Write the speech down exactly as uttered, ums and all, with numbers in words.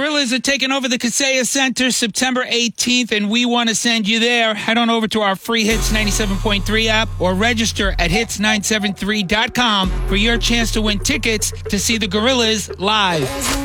Gorillaz are taking over the Kaseya Center September eighteenth, and we want to send you there. Head on over to our free Hits ninety-seven point three app or register at hits nine seven three dot com for your chance to win tickets to see the Gorillaz live.